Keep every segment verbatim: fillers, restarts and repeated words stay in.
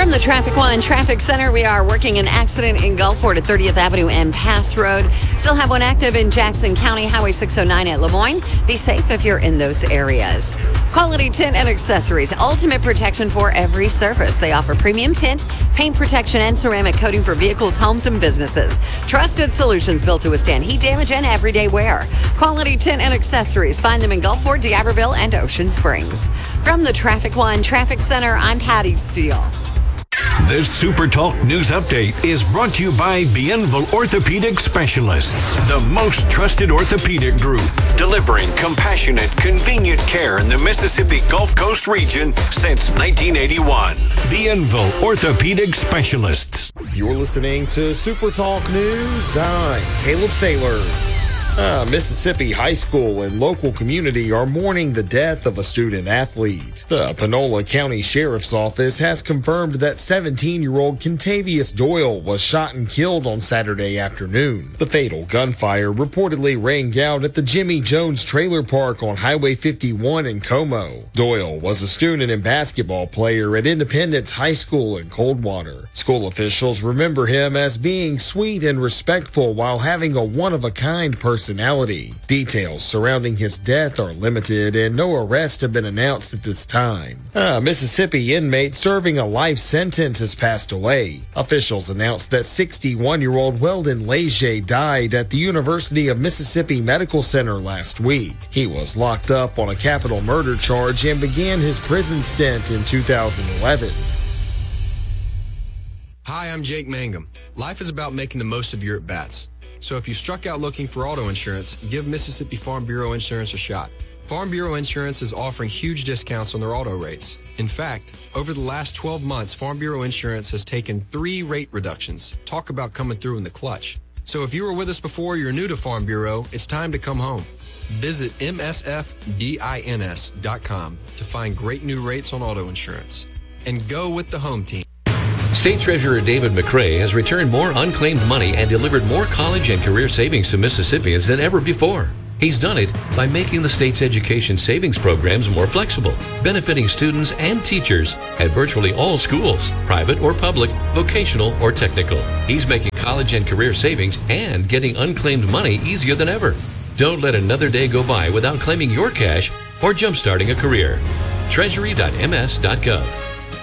From the Traffic One Traffic Center, we are working an accident in Gulfport at thirtieth Avenue and Pass Road. Still have one active in Jackson County, Highway six oh nine at Lemoyne. Be safe if you're in those areas. Quality Tint and Accessories, ultimate protection for every surface. They offer premium tint, paint protection, and ceramic coating for vehicles, homes, and businesses. Trusted solutions built to withstand heat damage and everyday wear. Quality Tint and Accessories. Find them in Gulfport, D'Iberville, and Ocean Springs. From the Traffic One Traffic Center, I'm Patty Steele. This Super Talk News Update is brought to you by Bienville Orthopedic Specialists, the most trusted orthopedic group, delivering compassionate, convenient care in the Mississippi Gulf Coast region since nineteen eighty-one. Bienville Orthopedic Specialists. You're listening to Super Talk News. I'm Caleb Sailors. Uh, Mississippi high school and local community are mourning the death of a student athlete. The Panola County Sheriff's Office has confirmed that seventeen-year-old Contavious Doyle was shot and killed on Saturday afternoon. The fatal gunfire reportedly rang out at the Jimmy Jones Trailer Park on Highway fifty-one in Como. Doyle was a student and basketball player at Independence High School in Coldwater. School officials remember him as being sweet and respectful while having a one-of-a-kind personality. Details surrounding his death are limited and no arrests have been announced at this time. A Mississippi inmate serving a life sentence has passed away. Officials announced that sixty-one-year-old Weldon Leger died at the University of Mississippi Medical Center last week. He was locked up on a capital murder charge and began his prison stint in two thousand eleven. Hi, I'm Jake Mangum. Life is about making the most of your at-bats. So if you struck out looking for auto insurance, give Mississippi Farm Bureau Insurance a shot. Farm Bureau Insurance is offering huge discounts on their auto rates. In fact, over the last twelve months, Farm Bureau Insurance has taken three rate reductions. Talk about coming through in the clutch. So if you were with us before or you're new to Farm Bureau, it's time to come home. Visit M S F bins dot com to find great new rates on auto insurance. And go with the home team. State Treasurer David McRae has returned more unclaimed money and delivered more college and career savings to Mississippians than ever before. He's done it by making the state's education savings programs more flexible, benefiting students and teachers at virtually all schools, private or public, vocational or technical. He's making college and career savings and getting unclaimed money easier than ever. Don't let another day go by without claiming your cash or jumpstarting a career. treasury dot m s dot gov.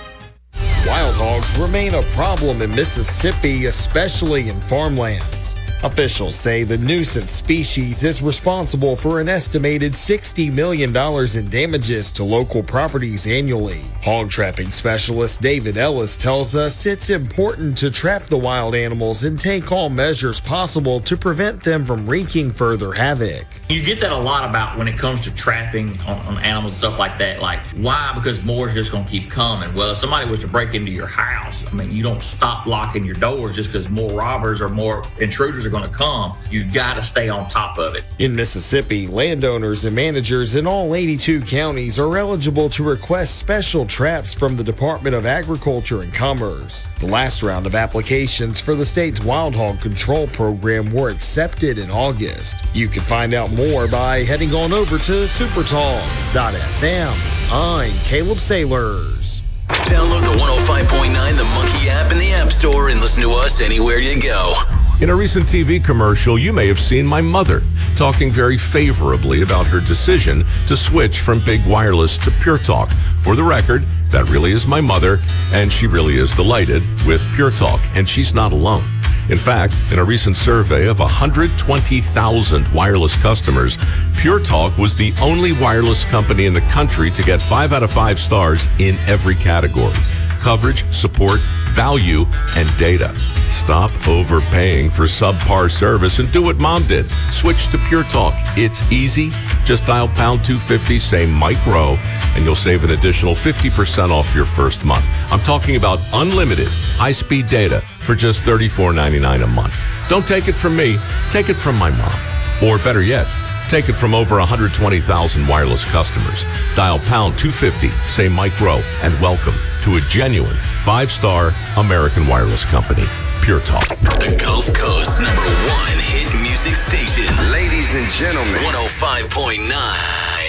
Wild hogs remain a problem in Mississippi, especially in farmlands. Officials say the nuisance species is responsible for an estimated sixty million dollars in damages to local properties annually. Hog trapping specialist David Ellis tells us it's important to trap the wild animals and take all measures possible to prevent them from wreaking further havoc. You get that a lot about when it comes to trapping on, on animals and stuff like that. Like, why? Because more is just going to keep coming. Well, if somebody was to break into your house, I mean, you don't stop locking your doors just because more robbers or more intruders are going to come. You got to stay on top of it. In Mississippi, landowners and managers in all eighty-two counties are eligible to request special traps from the Department of Agriculture and Commerce. The last round of applications for the state's wild hog control program were accepted in August. You can find out more by heading on over to supertalk dot f m. I'm Caleb Sailors. Download the one oh five point nine The Monkey app in the App Store and listen to us anywhere you go. In a recent T V commercial, you may have seen my mother talking very favorably about her decision to switch from Big Wireless to Pure Talk. For the record, that really is my mother, and she really is delighted with Pure Talk, and she's not alone. In fact, in a recent survey of one hundred twenty thousand wireless customers, Pure Talk was the only wireless company in the country to get five out of five stars in every category: coverage, support, value, and data. Stop overpaying for subpar service and do what Mom did. Switch to Pure Talk. It's easy. Just dial pound two fifty, say Mike Rowe, and you'll save an additional fifty percent off your first month. I'm talking about unlimited high-speed data for just thirty-four ninety-nine a month. Don't take it from me. Take it from my mom. Or better yet, take it from over one hundred twenty thousand wireless customers. Dial pound two fifty, say Mike Rowe, and welcome to a genuine five-star American wireless company, Pure Talk. The Gulf Coast number one hit music station. Ladies and gentlemen, one oh five point nine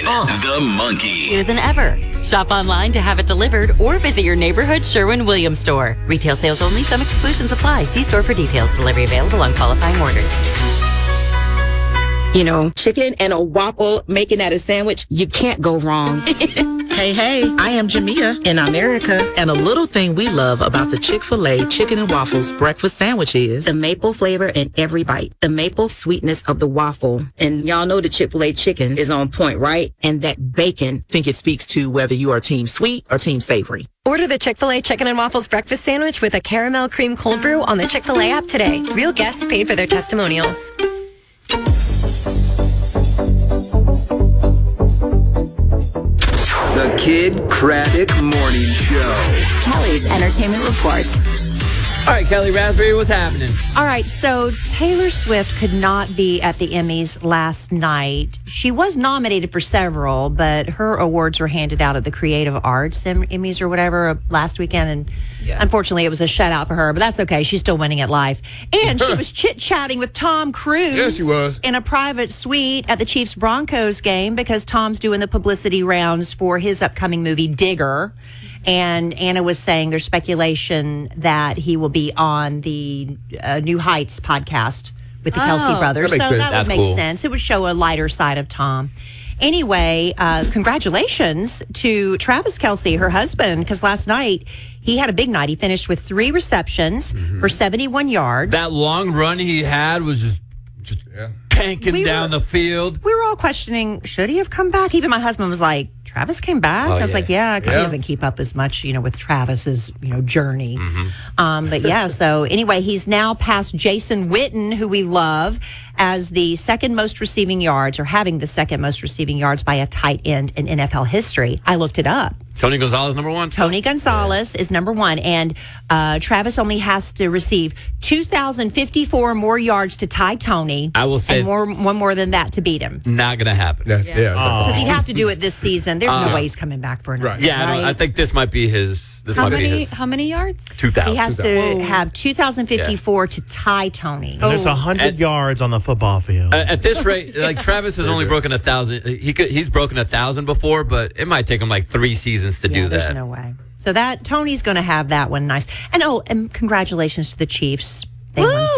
The Monkey. Than ever. Shop online to have it delivered or visit your neighborhood Sherwin-Williams store. Retail sales only. Some exclusions apply. See store for details. Delivery available on qualifying orders. You know, chicken and a waffle, making that a sandwich, you can't go wrong. Hey, hey, I am Jamia in America, and a little thing we love about the Chick-fil-A Chicken and Waffles breakfast sandwich is the maple flavor in every bite, the maple sweetness of the waffle. And y'all know the Chick-fil-A chicken is on point, right? And that bacon. think it speaks to whether you are team sweet or team savory. Order the Chick-fil-A Chicken and Waffles breakfast sandwich with a caramel cream cold brew on the Chick-fil-A app today. Real guests paid for their testimonials. The Kid Craddock Morning Show. Kelly's Entertainment Report. All right, Kelly Raspberry, what's happening? All right, so Taylor Swift could not be at the Emmys last night. She was nominated for several, but her awards were handed out at the Creative Arts Emmys or whatever last weekend, and yeah. unfortunately it was a shutout for her, but that's okay. She's still winning at life. And she was chit-chatting with Tom Cruise. Yes, she was. In a private suite at the Chiefs-Broncos game because Tom's doing the publicity rounds for his upcoming movie, Digger. And Anna was saying there's speculation that he will be on the uh, New Heights podcast with the oh, Kelsey brothers. That so sense. that That's would make cool. sense. It would show a lighter side of Tom. Anyway, uh, congratulations to Travis Kelsey, her husband, because last night he had a big night. He finished with three receptions mm-hmm. for seventy-one yards. That long run he had was just, just yeah. tanking we down were, the field. We were all questioning, should he have come back? Even my husband was like, Travis came back? Oh, I was yeah. like, yeah, because yeah. he doesn't keep up as much, you know, with Travis's, you know, journey. Mm-hmm. Um, but yeah, so anyway, he's now passed Jason Witten, who we love, as the second most receiving yards, or having the second most receiving yards by a tight end in N F L history. I looked it up. Tony Gonzalez, number one? Tony Gonzalez yeah. is number one. And uh, Travis only has to receive two thousand fifty-four more yards to tie Tony. I will say. And more, one more than that to beat him. Not going to happen. Yeah. Because yeah. he'd have to do it this season. There's uh, no way he's coming back for another. Right. Yeah, right? I, I think this might be his. This how might many? be his. How many yards? Two thousand. He has to have two thousand fifty-four yeah. to tie Tony. And there's a hundred yards on the football field. At, at this rate, like Travis has only broken a thousand. He could. He's broken a thousand before, but it might take him like three seasons to yeah, do that. There's no way. So that Tony's going to have that one nice. And oh, and congratulations to the Chiefs. They won